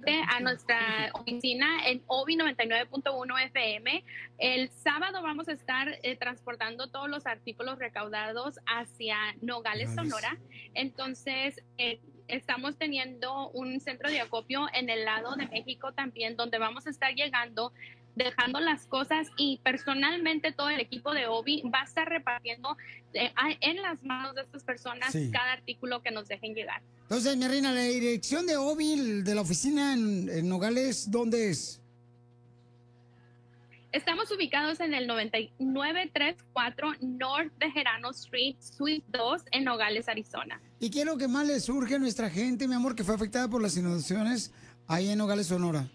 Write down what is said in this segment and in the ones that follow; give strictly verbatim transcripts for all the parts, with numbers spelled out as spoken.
directamente a nuestra oficina en Obi noventa y nueve punto uno F M. El sábado vamos a estar eh, transportando todos los artículos recaudados hacia Nogales, Sonora. Entonces, eh, estamos teniendo un centro de acopio en el lado de México también, donde vamos a estar llegando, dejando las cosas, y personalmente todo el equipo de Obi va a estar repartiendo eh, en las manos de estas personas sí. cada artículo que nos dejen llegar. Entonces, mi reina, la dirección de Obi, de la oficina en, en Nogales, ¿dónde es? Estamos ubicados en el noventa y nueve treinta y cuatro North Bejarano Street, Suite dos, en Nogales, Arizona. ¿Y qué es lo que más le surge a nuestra gente, mi amor, que fue afectada por las inundaciones ahí en Nogales, Sonora?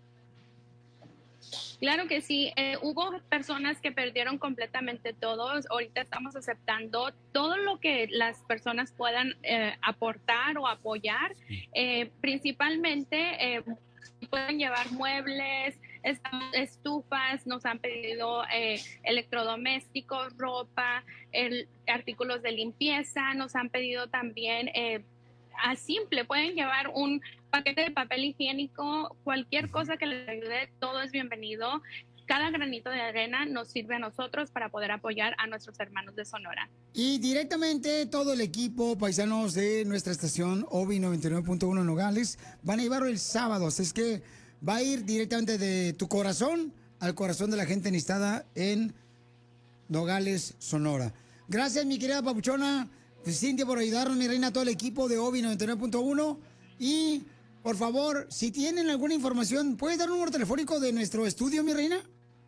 Claro que sí, eh, hubo personas que perdieron completamente todo. Ahorita estamos aceptando todo lo que las personas puedan eh, aportar o apoyar. Eh, principalmente eh, pueden llevar muebles, estufas, nos han pedido eh, electrodomésticos, ropa, el, artículos de limpieza, nos han pedido también eh, a simple, pueden llevar un paquete de papel higiénico, cualquier cosa que les ayude, todo es bienvenido. Cada granito de arena nos sirve a nosotros para poder apoyar a nuestros hermanos de Sonora. Y directamente todo el equipo, paisanos de nuestra estación Obi noventa y nueve punto uno Nogales, van a llevarlo el sábado, así es que va a ir directamente de tu corazón al corazón de la gente necesitada en Nogales, Sonora. Gracias, mi querida papuchona Cintia, por ayudarnos, mi reina, todo el equipo de Obi noventa y nueve punto uno. Y, por favor, si tienen alguna información, ¿puedes dar un número telefónico de nuestro estudio, mi reina?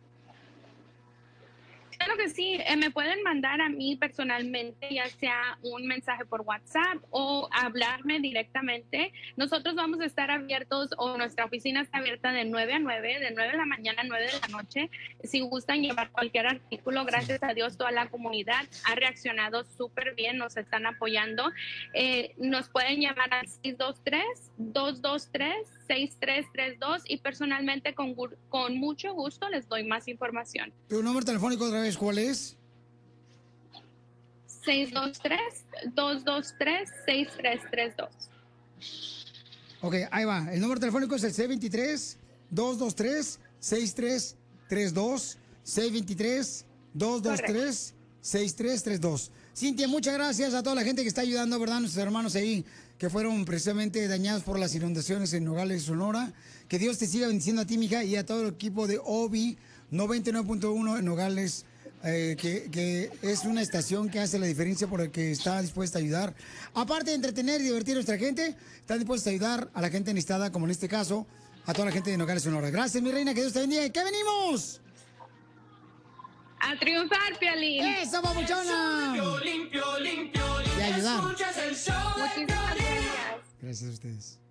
Claro que sí, eh, me pueden mandar a mí personalmente, ya sea un mensaje por WhatsApp o hablarme directamente. Nosotros vamos a estar abiertos, o nuestra oficina está abierta de nueve a nueve, de nueve de la mañana a nueve de la noche. Si gustan llevar cualquier artículo, gracias a Dios toda la comunidad ha reaccionado súper bien, nos están apoyando. Eh, nos pueden llamar al seis dos tres, dos dos tres, seis tres tres dos y personalmente con, con mucho gusto les doy más información. ¿Tu número telefónico otra vez cuál es? seis dos tres, dos dos tres, seis tres tres dos. Ok, ahí va. El número telefónico es el seis dos tres, dos dos tres, seis tres tres dos. seis dos tres, dos dos tres, seis tres tres dos. Cintia, muchas gracias a toda la gente que está ayudando, ¿verdad? Nuestros hermanos ahí que fueron precisamente dañados por las inundaciones en Nogales, Sonora. Que Dios te siga bendiciendo a ti, mija, y a todo el equipo de Obi noventa y nueve punto uno en Nogales, eh, que, que es una estación que hace la diferencia porque está dispuesta a ayudar. Aparte de entretener y divertir a nuestra gente, está dispuesta a ayudar a la gente necesitada, como en este caso, a toda la gente de Nogales, Sonora. Gracias, mi reina, que Dios te bendiga. ¿Y qué venimos? A triunfar, Piolín. ¡Eso, papuchona! Piolín, Piolín, Piolín. Y ayudar. Escuchas el show de Muchísimas Piolín. gracias. Gracias a ustedes.